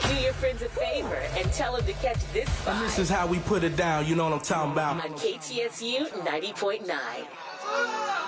Do your friends a favor and tell them to catch this spot. And this is how we put it down, you know what I'm talking about. On KTSU 90.9.